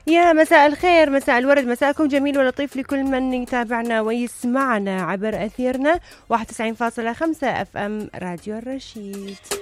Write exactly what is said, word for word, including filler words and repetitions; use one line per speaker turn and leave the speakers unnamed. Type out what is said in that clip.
يا مساء الخير، مساء الورد، مساءكم جميل ولطيف لكل من يتابعنا ويسمعنا عبر أثيرنا واحد وتسعين فاصلة خمسة أف أم راديو الرشيد.